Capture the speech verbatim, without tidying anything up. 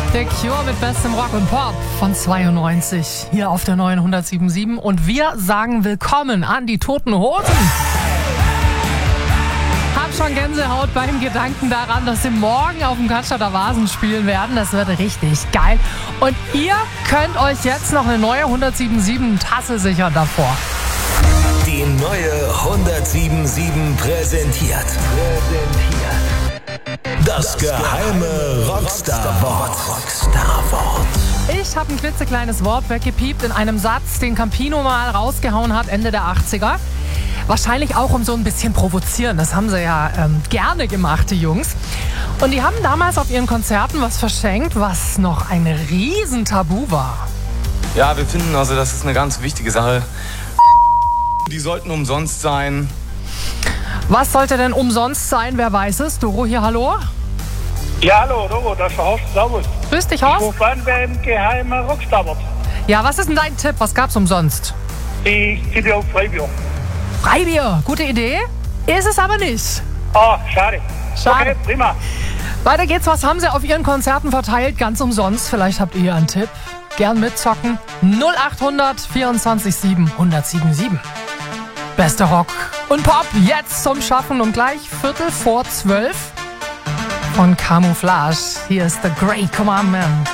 The Cure mit bestem Rock und Pop von zweiundneunzig hier auf der neuen hundertsieben Komma sieben. Und wir sagen willkommen an die Toten Hosen. Hab schon Gänsehaut beim Gedanken daran, dass sie morgen auf dem Cannstatter Vasen spielen werden. Das wird richtig geil. Und ihr könnt euch jetzt noch eine neue hundertsieben Komma sieben Tasse sichern davor. Die neue hundertsieben Komma sieben präsentiert. Präsentiert. Das geheime Rockstar-Wort. Rockstar-Wort. Ich habe ein klitzekleines Wort weggepiept in einem Satz, den Campino mal rausgehauen hat, Ende der achtziger. Wahrscheinlich auch um so ein bisschen provozieren. Das haben sie ja ähm, gerne gemacht, die Jungs. Und die haben damals auf ihren Konzerten was verschenkt, was noch ein Riesentabu war. Ja, wir finden also, das ist eine ganz wichtige Sache. Die sollten umsonst sein. Was sollte denn umsonst sein? Wer weiß es? Doro hier, hallo? Ja, hallo, Doro, das ist der Horst. Servus. Grüß dich, Ich Horst. rufe an beim geheimen Rockstar-Wort. Ja, was ist denn dein Tipp? Was gab's umsonst? Ich ziehe auf Freibier. Freibier, gute Idee. Ist es aber nicht. Ah, schade. Schade. Okay, prima. Weiter geht's. Was haben sie auf ihren Konzerten verteilt? Ganz umsonst. Vielleicht habt ihr einen Tipp. Gern mitzocken. null achthundert vierundzwanzig sieben hundertsieben Komma sieben. Beste Rock und Pop jetzt zum Schaffen um gleich Viertel vor zwölf von Camouflage. Hier ist The Great Commandment.